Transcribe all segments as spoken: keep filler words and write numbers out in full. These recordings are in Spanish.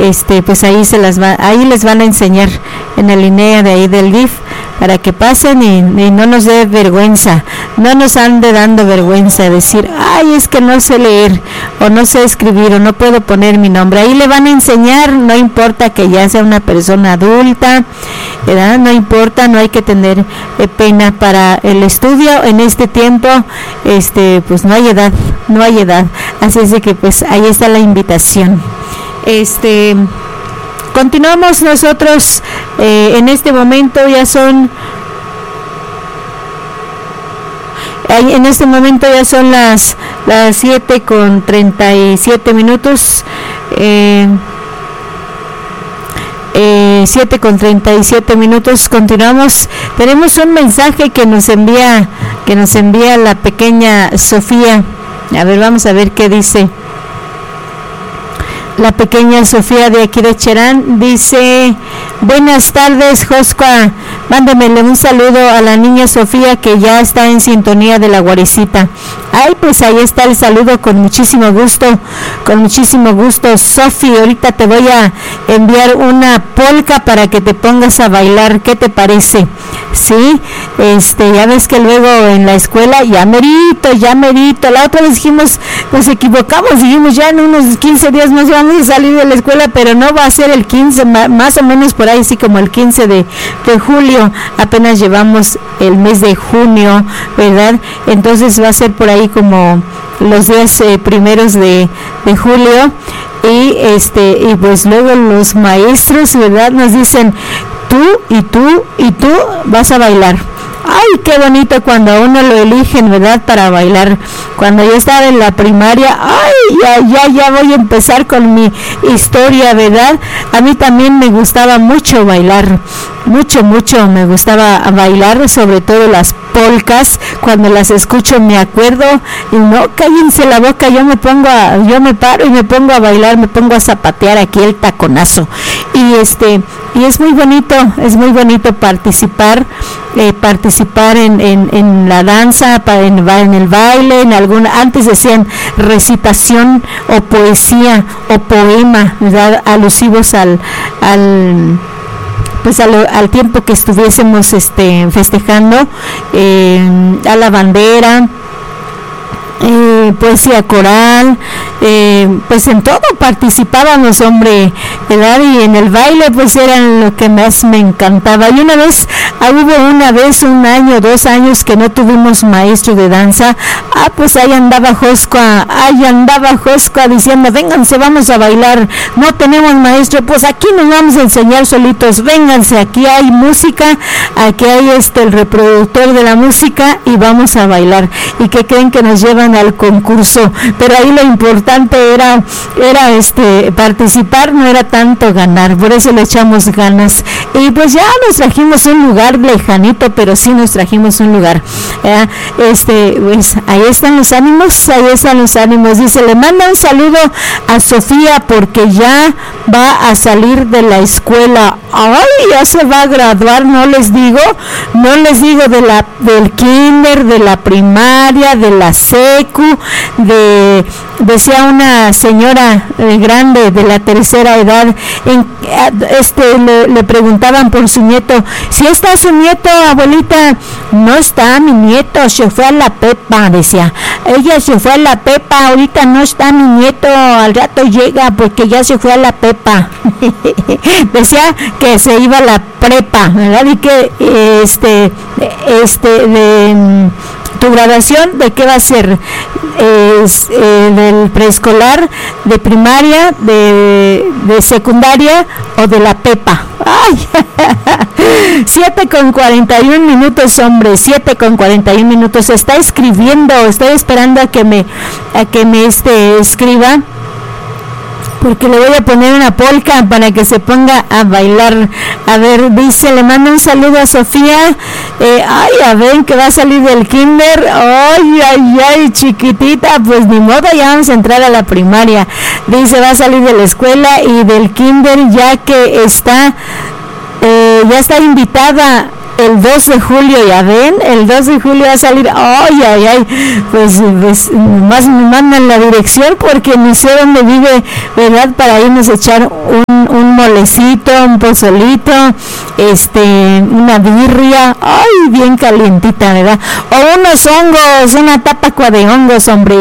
este pues ahí se las va, ahí les van a enseñar en la línea de ahí del D I F para que pasen y, y no nos dé vergüenza, no nos ande dando vergüenza decir, ay, es que no sé leer o no sé escribir o no puedo poner mi nombre. Ahí le van a enseñar, no importa que ya sea una persona adulta, ¿verdad? No importa, no hay que tener eh, pena para el estudio en este tiempo. Este pues no hay edad, no hay edad, así es de que pues ahí está la invitación. Este continuamos nosotros eh, en este momento, ya son en este momento ya son las las siete con treinta y siete minutos, eh, eh, siete con treinta y siete minutos. Continuamos. Tenemos un mensaje que nos envía que nos envía la pequeña Sofía. A ver, vamos a ver qué dice la pequeña Sofía de aquí de Cherán. Dice: buenas tardes, Joscua, mándemele un saludo a la niña Sofía que ya está en sintonía de la guarecita. Ay, pues ahí está el saludo, con muchísimo gusto, con muchísimo gusto, Sofi. Ahorita te voy a enviar una polka para que te pongas a bailar, ¿qué te parece? Sí, este, ya ves que luego en la escuela, ya merito, ya merito, la otra vez dijimos, nos equivocamos, dijimos ya en unos quince días más vamos a salir de la escuela, pero no va a ser el quince, más o menos por ahí, sí, como el quince de, de julio, apenas llevamos el mes de junio, ¿verdad? Entonces va a ser por ahí como los días eh, primeros de, de julio, y este, y pues luego los maestros, ¿verdad?, nos dicen, tú y tú y tú vas a bailar. Ay, qué bonito cuando a uno lo eligen, ¿verdad?, para bailar. Cuando yo estaba en la primaria, ay, ya, ya, ya voy a empezar con mi historia, ¿verdad? A mí también me gustaba mucho bailar, mucho, mucho me gustaba bailar, sobre todo las polcas. Cuando las escucho me acuerdo, y no, cállense la boca, yo me pongo a, yo me paro y me pongo a bailar, me pongo a zapatear aquí el taconazo. Y este, y es muy bonito, es muy bonito participar, eh, participar en, en, en la danza, en, en el baile, en alguna, antes decían recitación o poesía o poema, ¿verdad?, alusivos al, al pues a lo, al tiempo que estuviésemos este festejando, eh, a la bandera, eh, poesía coral, eh, pues en todo participábamos, hombre, ¿verdad? Y en el baile pues era lo que más me encantaba. Y una vez, ah, hubo una vez, un año, dos años que no tuvimos maestro de danza. Ah, pues ahí andaba Joscua, ahí andaba Joscua diciendo, vénganse, vamos a bailar, no tenemos maestro, pues aquí nos vamos a enseñar solitos, vénganse, aquí hay música, aquí hay este el reproductor de la música y vamos a bailar. ¿Y qué creen? Que nos llevan al concurso, pero ahí lo importante era, era este participar, no era tanto ganar, por eso le echamos ganas. Y pues ya nos trajimos un lugar lejanito, pero sí nos trajimos un lugar. Eh, este, pues ahí están los ánimos, ahí están los ánimos. Dice, le manda un saludo a Sofía porque ya va a salir de la escuela. Ay, ya se va a graduar, no les digo, no les digo de la del kinder, de la primaria, de la secu, de, decía una señora eh, grande de la tercera edad, en, este le, le preguntaban por su nieto, si está su nieto, abuelita. No está mi nieto, se fue a la Pepa, decía, ella se fue a la Pepa, ahorita no está mi nieto, al rato llega porque ya se fue a la Pepa. Decía que se iba a la prepa, ¿verdad? Y que este este de tu graduación, ¿de qué va a ser? Es, eh, del preescolar, de primaria, de, de secundaria o de la Pepa. Ay, siete con cuarenta y un minutos, hombre, siete con cuarenta y un minutos. Está escribiendo, estoy esperando a que me, a que me este, escriba, porque le voy a poner una polka para que se ponga a bailar. A ver, dice, le mando un saludo a Sofía. Eh, ay, a ver, que va a salir del kinder. Ay, ay, ay, chiquitita, pues ni modo, ya vamos a entrar a la primaria. Dice, va a salir de la escuela y del kinder, ya que está, eh, ya está invitada el dos de julio, ya ven, el dos de julio va a salir, ay, ay, ay, pues, pues más me mandan la dirección porque ni sé dónde vive, ¿verdad? Para irnos a echar un, un molecito, un pozolito, este, una birria, ay, bien calientita, ¿verdad? O unos hongos, una tapacua de hongos, hombre.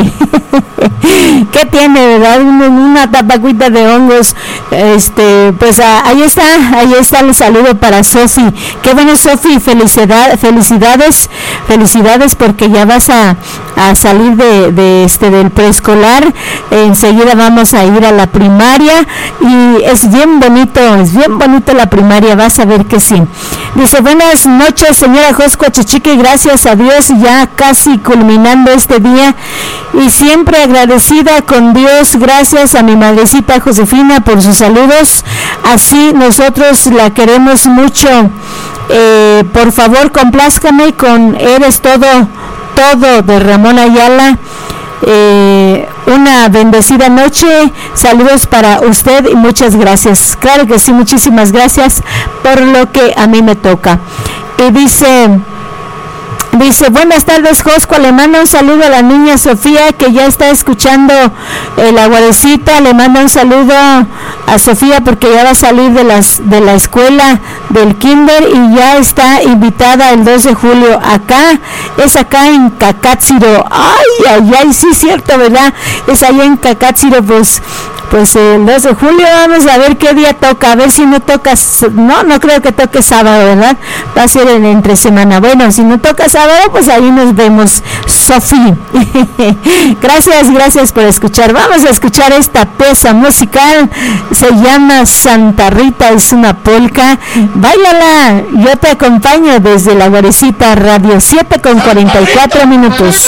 ¿Qué tiene, verdad? Una, una tapacuita de hongos, este, pues a, ahí está, ahí está el saludo para Sofi. Qué bueno, Sofi, felicidad, felicidades, felicidades porque ya vas a, a salir de, de este del preescolar, enseguida vamos a ir a la primaria y es bien bonito, es bien bonito la primaria, vas a ver que sí. Dice, buenas noches, señora Joscua Chichique, gracias a Dios, ya casi culminando este día y siempre agradecida con Dios, gracias a mi madrecita Josefina por sus saludos, así nosotros la queremos mucho. Eh, por favor, complázcame con Eres Todo, Todo de Ramón Ayala. Eh, una bendecida noche, saludos para usted y muchas gracias. Claro que sí, muchísimas gracias por lo que a mí me toca. Y dice... Dice, buenas tardes, Josco, le manda un saludo a la niña Sofía que ya está escuchando eh, la guarecita, le manda un saludo a Sofía porque ya va a salir de las de la escuela del kinder y ya está invitada el dos de julio acá, es acá en Cacatziro, ay, ay, ay, sí es cierto, ¿verdad? Es allá en Cacatziro, pues... Pues el dos de julio vamos a ver qué día toca, a ver si no toca, no, no creo que toque sábado, ¿verdad? Va a ser en entre semana. Bueno, si no toca sábado, pues ahí nos vemos, Sofía. Gracias, gracias por escuchar. Vamos a escuchar esta pieza musical, se llama Santa Rita, es una polca. Báilala, yo te acompaño desde la Guarecita Radio, siete con cuarenta y cuatro minutos.